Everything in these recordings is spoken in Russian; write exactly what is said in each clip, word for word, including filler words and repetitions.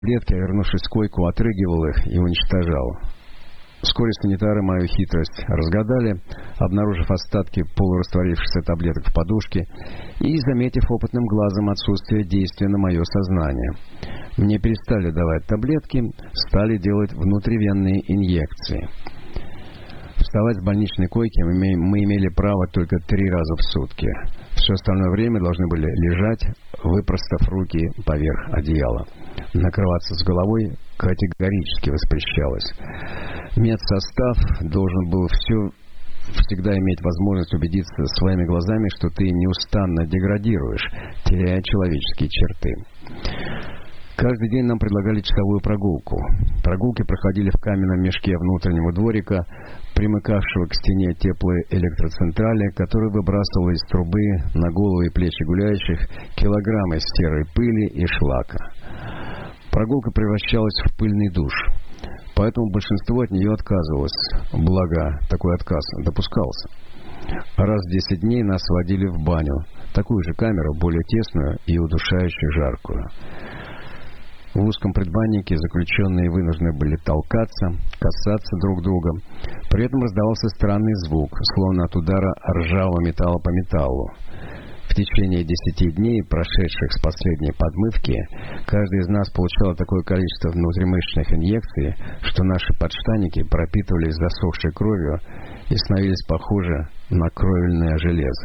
таблетки, а вернувшись в койку, отрыгивал их и уничтожал. Вскоре санитары мою хитрость разгадали, обнаружив остатки полурастворившихся таблеток в подушке и заметив опытным глазом отсутствие действия на мое сознание. Мне перестали давать таблетки, стали делать внутривенные инъекции. Вставать с больничной койки мы имели право только три раза в сутки. Все остальное время должны были лежать, выпростав руки поверх одеяла. Накрываться с головой категорически воспрещалось. Медсостав должен был все, всегда иметь возможность убедиться своими глазами, что ты неустанно деградируешь, теряя человеческие черты. Каждый день нам предлагали часовую прогулку. Прогулки проходили в каменном мешке внутреннего дворика, примыкавшего к стене теплой электроцентрали, которая выбрасывала из трубы на головы и плечи гуляющих килограммы серой пыли и шлака. Прогулка превращалась в пыльный душ, поэтому большинство от нее отказывалось, благо такой отказ допускался. Раз в десять дней нас водили в баню, такую же камеру, более тесную и удушающе жаркую. В узком предбаннике заключенные вынуждены были толкаться, касаться друг друга. При этом раздавался странный звук, словно от удара ржавого металла по металлу. В течение десяти дней, прошедших с последней подмывки, каждый из нас получал такое количество внутримышечных инъекций, что наши подштанники пропитывались засохшей кровью и становились похожи на кровельное железо.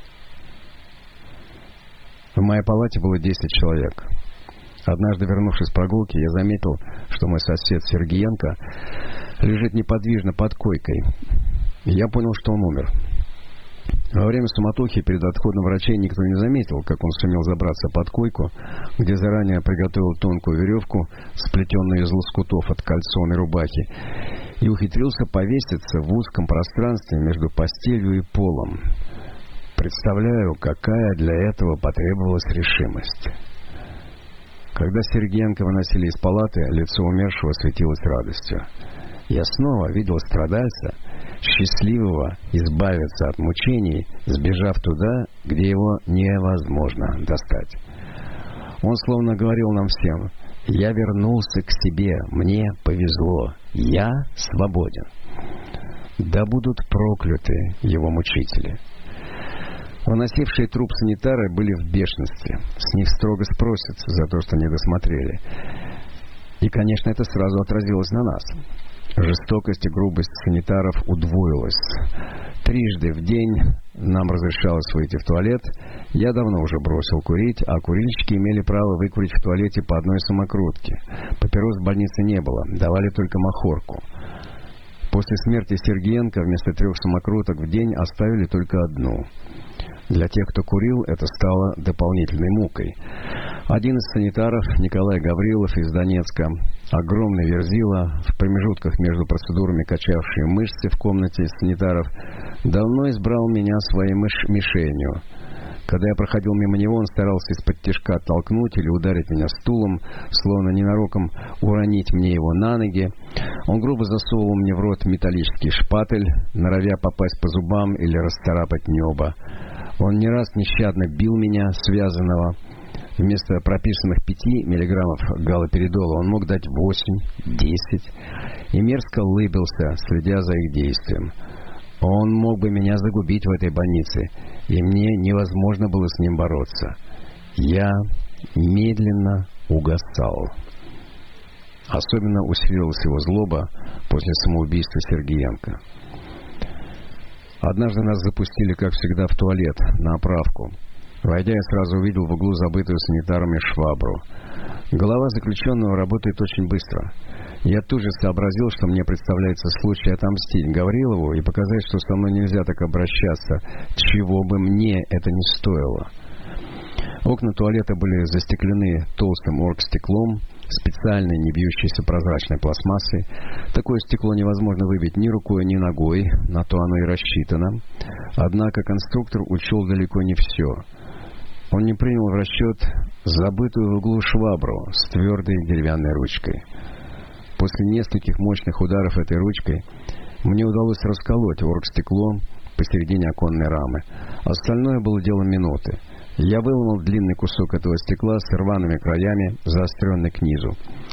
В моей палате было десять человек. Однажды, вернувшись с прогулки, я заметил, что мой сосед Сергиенко лежит неподвижно под койкой. Я понял, что он умер. Во время суматохи перед отходом врачей никто не заметил, как он сумел забраться под койку, где заранее приготовил тонкую веревку, сплетенную из лоскутов от кальсонной рубахи, и ухитрился повеситься в узком пространстве между постелью и полом. Представляю, какая для этого потребовалась решимость. Когда Сергиенко выносили из палаты, лицо умершего светилось радостью. Я снова видел страдальца, счастливого избавиться от мучений, сбежав туда, где его невозможно достать. Он словно говорил нам всем: «Я вернулся к себе, мне повезло, я свободен». Да будут прокляты его мучители. Выносившие труп санитары были в бешенстве. С них строго спросятся за то, что не досмотрели. И, конечно, это сразу отразилось на нас. Жестокость и грубость санитаров удвоилась. Трижды в день нам разрешалось выйти в туалет. Я давно уже бросил курить, а курильщики имели право выкурить в туалете по одной самокрутке. Папирос в больнице не было, давали только махорку. После смерти Сергиенко вместо трех самокруток в день оставили только одну. Для тех, кто курил, это стало дополнительной мукой. Один из санитаров, Николай Гаврилов из Донецка, огромный верзила, в промежутках между процедурами качавший мышцы в комнате санитаров, давно избрал меня своей мыш- мишенью. Когда я проходил мимо него, он старался из-под тишка оттолкнуть или ударить меня стулом, словно ненароком уронить мне его на ноги. Он грубо засовывал мне в рот металлический шпатель, норовя попасть по зубам или расцарапать небо. Он не раз нещадно бил меня, связанного. Вместо прописанных пяти миллиграммов галоперидола он мог дать восемь, десять, и мерзко улыбился, следя за их действием. Он мог бы меня загубить в этой больнице, и мне невозможно было с ним бороться. Я медленно угасал. Особенно усилилась его злоба после самоубийства Сергиенко. Однажды нас запустили, как всегда, в туалет, на оправку. Войдя, я сразу увидел в углу забытую санитарами швабру. Голова заключенного работает очень быстро. Я тут же сообразил, что мне представляется случай отомстить Гаврилову и показать, что со мной нельзя так обращаться, чего бы мне это ни стоило. Окна туалета были застеклены толстым оргстеклом, специальной не бьющейся прозрачной пластмассой. Такое стекло невозможно выбить ни рукой, ни ногой, на то оно и рассчитано. Однако конструктор учел далеко не все. Он не принял в расчет забытую в углу швабру с твердой деревянной ручкой. После нескольких мощных ударов этой ручкой мне удалось расколоть оргстекло посередине оконной рамы. Остальное было делом минуты. Я выломал длинный кусок этого стекла с рваными краями, заостренный к низу.